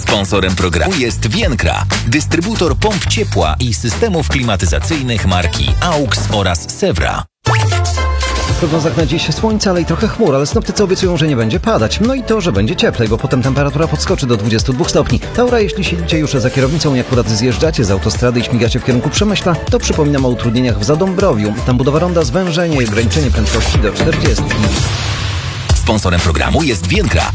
Sponsorem programu jest Vienkra, dystrybutor pomp ciepła i systemów klimatyzacyjnych marki AUX oraz Sewra. W prognozach na dziś słońce, ale i trochę chmur, ale synoptycy obiecują, że nie będzie padać. No i to, że będzie cieplej, bo potem temperatura podskoczy do 22 stopni. Taura, jeśli siedzicie już za kierownicą i akurat zjeżdżacie z autostrady i śmigacie w kierunku Przemyśla, to przypominam o utrudnieniach w Zadąbrowiu. Tam budowa ronda, zwężenie i ograniczenie prędkości do 40. Sponsorem programu jest Vienkra,